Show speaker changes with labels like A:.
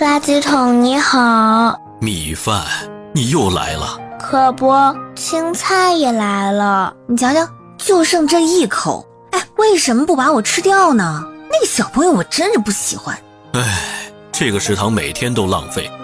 A: 垃圾桶你好。
B: 米饭，你又来了。
A: 可不，青菜也来了。
C: 你瞧瞧，就剩这一口，哎，为什么不把我吃掉呢？那个小朋友我真是不喜欢。
B: 哎，这个食堂每天都浪费。